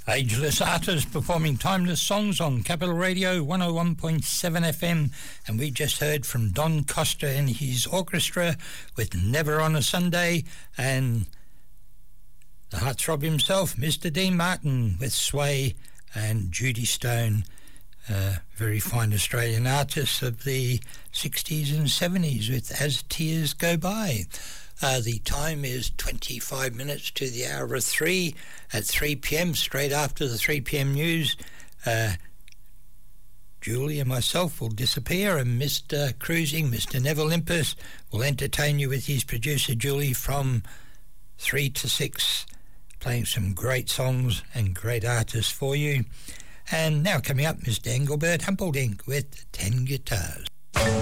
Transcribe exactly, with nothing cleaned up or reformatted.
Ageless artists performing timeless songs on Capital Radio one oh one point seven F M, and we just heard from Don Costa and his orchestra with Never on a Sunday, and the heartthrob himself, Mister Dean Martin, with Sway, and Judy Stone, uh, very fine Australian artists of the sixties and seventies, with As Tears Go By. Uh, the time is twenty-five minutes to the hour of three. At three p.m, straight after the three p.m. news, uh, Julie and myself will disappear, and Mister Cruising, Mister Neville Limpus, will entertain you with his producer Julie from three to six, playing some great songs and great artists for you. And now coming up, Mister Engelbert Humperdinck with ten guitars.